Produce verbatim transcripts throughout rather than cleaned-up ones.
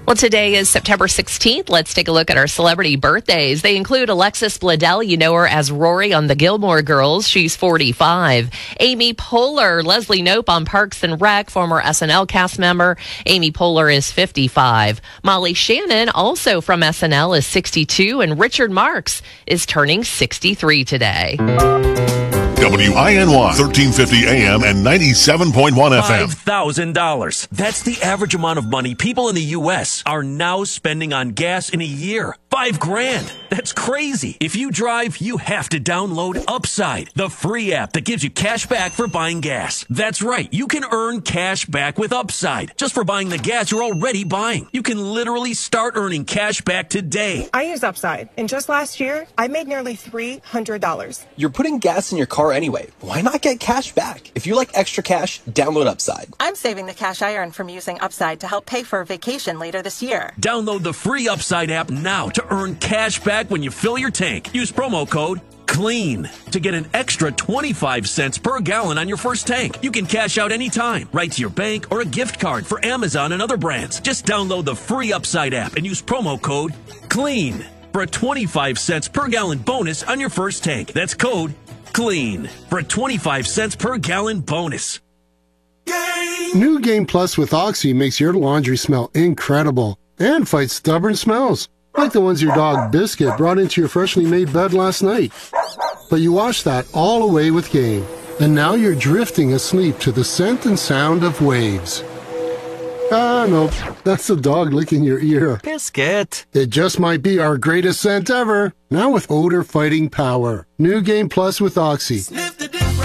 Well, today is September sixteenth. Let's take a look at our celebrity birthdays. They include Alexis Bledel. You know her as Rory on the Gilmore Girls. She's forty-five. Amy Poehler. Leslie Knope on Parks and Rec, former S N L cast member. Amy Poehler is fifty-five. Molly Shannon, also from S N L, is sixty-two. And Richard Marx is turning sixty-three today. W I N Y, thirteen fifty A M and ninety-seven point one F M. five thousand dollars. That's the average amount of money people in the U S are now spending on gas in a year. Five grand. That's crazy. If you drive, you have to download Upside, the free app that gives you cash back for buying gas. That's right. You can earn cash back with Upside just for buying the gas you're already buying. You can literally start earning cash back today. I use Upside, and just last year, I made nearly three hundred dollars. You're putting gas in your car anyway. Why not get cash back? If you like extra cash, download Upside. I'm saving the cash I earn from using Upside to help pay for a vacation later this year. Download the free Upside app now to earn cash back when you fill your tank. Use promo code CLEAN to get an extra twenty-five cents per gallon on your first tank. You can cash out anytime, right to your bank or a gift card for Amazon and other brands. Just download the free Upside app and use promo code CLEAN for a twenty-five cents per gallon bonus on your first tank. That's code CLEAN for a twenty-five cents per gallon bonus. New Game Plus with Oxy makes your laundry smell incredible and fights stubborn smells, like the ones your dog Biscuit brought into your freshly made bed last night. But you washed that all away with Game, and now you're drifting asleep to the scent and sound of waves. Ah, nope, that's the dog licking your ear. Biscuit. It just might be our greatest scent ever, now with odor fighting power. New Game Plus with Oxy. Sniff the difference.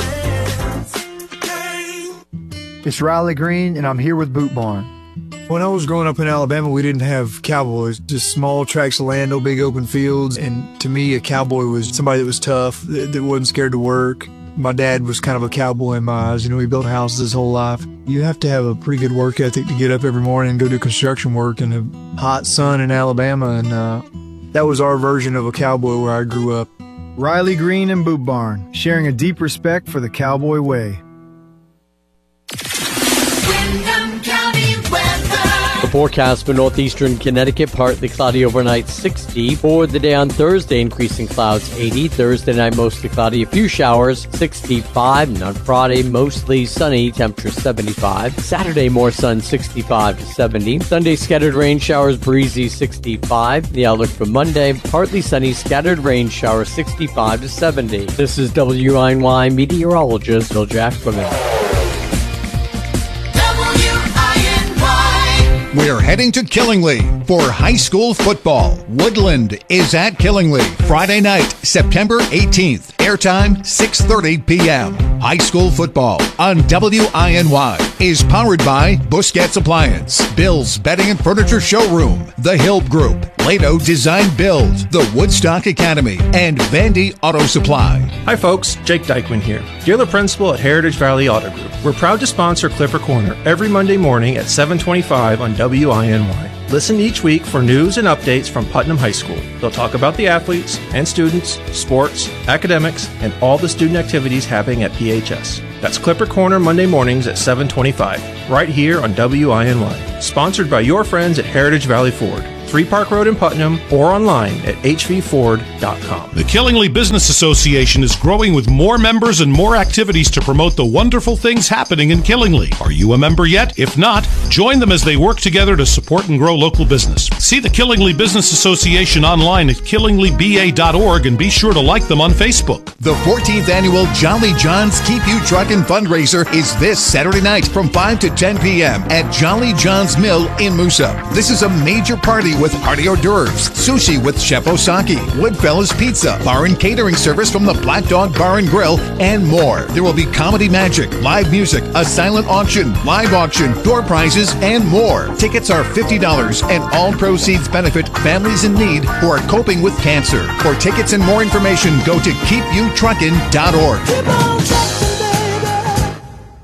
It's Riley Green, and I'm here with Boot Barn. When I was growing up in Alabama, we didn't have cowboys, just small tracts of land, no big open fields. And to me, a cowboy was somebody that was tough, that, that wasn't scared to work. My dad was kind of a cowboy in my eyes. You know, he built houses his whole life. You have to have a pretty good work ethic to get up every morning and go do construction work in the hot sun in Alabama. And uh, that was our version of a cowboy where I grew up. Riley Green and Boot Barn, sharing a deep respect for the cowboy way. Forecast for northeastern Connecticut, partly cloudy overnight, sixty. For the day on Thursday, increasing clouds, eighty. Thursday night, mostly cloudy, a few showers, sixty-five. And on Friday, mostly sunny, temperature seventy-five. Saturday, more sun, sixty-five to seventy. Sunday, scattered rain showers, breezy, sixty-five. The outlook for Monday, partly sunny, scattered rain showers, sixty-five to seventy. This is W I N Y meteorologist Bill Jackman. We're heading to Killingly for high school football. Woodland is at Killingly Friday night, September eighteenth. Airtime six thirty p.m. High school football on W I N Y is powered by Busquets Appliance, Bill's Bedding and Furniture Showroom, The Hill Group, Lato Design Build, the Woodstock Academy, and Vandy Auto Supply. Hi folks, Jake Dykeman here, dealer principal at Heritage Valley Auto Group. We're proud to sponsor Clipper Corner every Monday morning at seven twenty-five on W I N Y. Listen each week for news and updates from Putnam High School. They'll talk about the athletes and students, sports, academics, and all the student activities happening at P H S. That's Clipper Corner Monday mornings at seven twenty-five, right here on W I N Y. Sponsored by your friends at Heritage Valley Ford, three Park Road in Putnam, or online at h v ford dot com. The Killingly Business Association is growing with more members and more activities to promote the wonderful things happening in Killingly. Are you a member yet? If not, join them as they work together to support and grow local business. See the Killingly Business Association online at killingly b a dot org and be sure to like them on Facebook. The fourteenth annual Jolly John's Keep You Truckin' fundraiser is this Saturday night from five to ten p.m. at Jolly John's Mill in Moosup. This is a major party with hearty hors d'oeuvres, sushi with Chef Osaki, Woodfellas Pizza, bar and catering service from the Black Dog Bar and Grill, and more. There will be comedy magic, live music, a silent auction, live auction, door prizes, and more. Tickets are fifty dollars and all proceeds benefit families in need who are coping with cancer. For tickets and more information, go to keep you truckin dot org.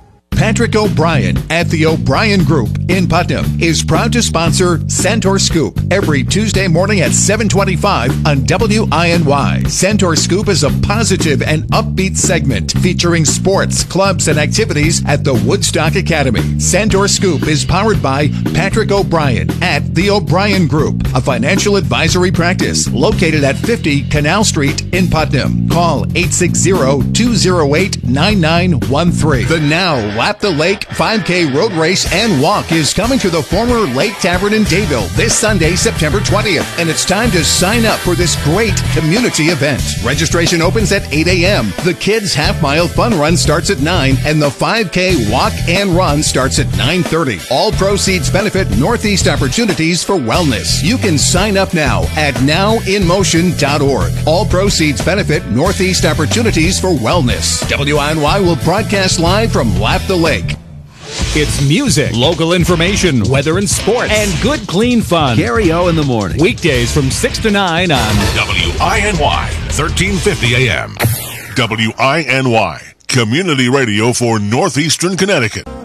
Patrick O'Brien at the O'Brien Group in Putnam is proud to sponsor Centaur Scoop every Tuesday morning at seven twenty-five on W I N Y. Centaur Scoop is a positive and upbeat segment featuring sports, clubs, and activities at the Woodstock Academy. Centaur Scoop is powered by Patrick O'Brien at the O'Brien Group, a financial advisory practice located at fifty Canal Street in Putnam. Call eight six zero, two zero eight, nine nine one three. The Now Lap the Lake five K Road Race and Walk is coming to the former Lake Tavern in Dayville this Sunday, September twentieth, and it's time to sign up for this great community event. Registration opens at eight a.m. The Kids Half Mile Fun Run starts at nine, and the five K Walk and Run starts at nine thirty. All proceeds benefit Northeast Opportunities for Wellness. You can sign up now at now in motion dot org. All proceeds benefit Northeast Opportunities for Wellness. W I N Y will broadcast live from Lap the Lake. It's music, local information, weather and sports, and good, clean fun. Gary O in the morning. Weekdays from six to nine on W I N Y, thirteen fifty A M. W I N Y, community radio for Northeastern Connecticut.